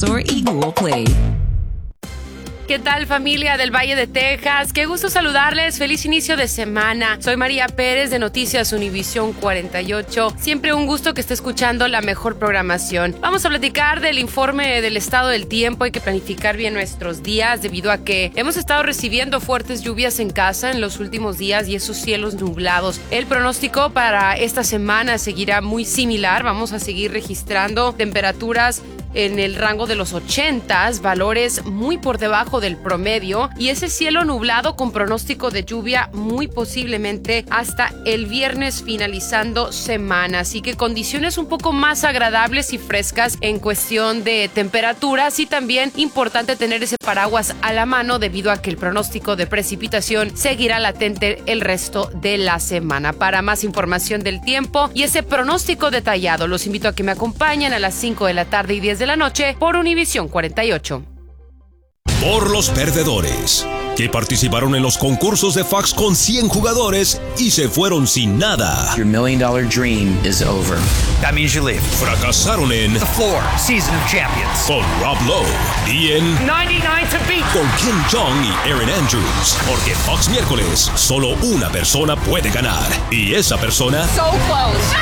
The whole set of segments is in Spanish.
Store y Google Play. ¿Qué tal, familia del Valle de Texas? Qué gusto saludarles. Feliz inicio de semana. Soy María Pérez de Noticias Univisión 48. Siempre un gusto que esté escuchando la mejor programación. Vamos a platicar del informe del estado del tiempo. Hay que planificar bien nuestros días debido a que hemos estado recibiendo fuertes lluvias en casa en los últimos días y esos cielos nublados. El pronóstico para esta semana seguirá muy similar. Vamos a seguir registrando temperaturas en el rango de los 80s, valores muy por debajo del promedio, y ese cielo nublado con pronóstico de lluvia muy posiblemente hasta el viernes finalizando semana. Así que condiciones un poco más agradables y frescas en cuestión de temperaturas, y también importante tener ese paraguas a la mano debido a que el pronóstico de precipitación seguirá latente el resto de la semana. Para más información del tiempo y ese pronóstico detallado, los invito a que me acompañen a las 5 de la tarde y 10 de la noche por Univisión 48. Por los perdedores que participaron en los concursos de Fox con 100 jugadores y se fueron sin nada. Your $1 million dream is over. That means you leave. Fracasaron en The Floor, Season of Champions. con Rob Lowe y en 99 to beat. con Kim Jong y Erin Andrews. Porque Fox miércoles, solo una persona puede ganar. Y esa persona So close.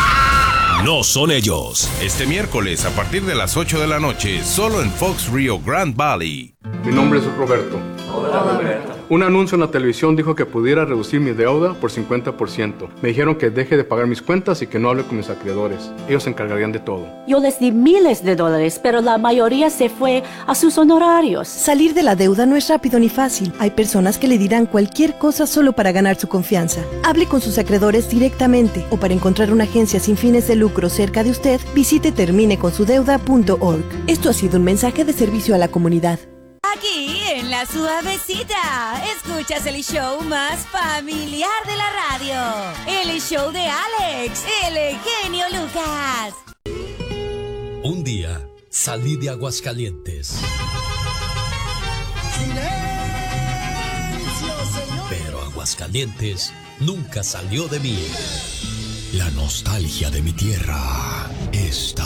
no son ellos. Este miércoles a partir de las 8 de la noche, solo en Fox Rio Grande Valley. Mi nombre es Roberto. Un anuncio en la televisión dijo que pudiera reducir mi deuda por 50%. Me dijeron que deje de pagar mis cuentas y que no hable con mis acreedores. Ellos se encargarían de todo. Yo les di miles de dólares, pero la mayoría se fue a sus honorarios. Salir de la deuda no es rápido ni fácil. Hay personas que le dirán cualquier cosa solo para ganar su confianza. Hable con sus acreedores directamente, o para encontrar una agencia sin fines de lucro cerca de usted, visite termineconsudeuda.org. Esto ha sido un mensaje de servicio a la comunidad. Aquí en La Suavecita, escuchas el show más familiar de la radio. El show de Alex, el genio Lucas. Un día salí de Aguascalientes. Pero Aguascalientes nunca salió de mí. La nostalgia de mi tierra está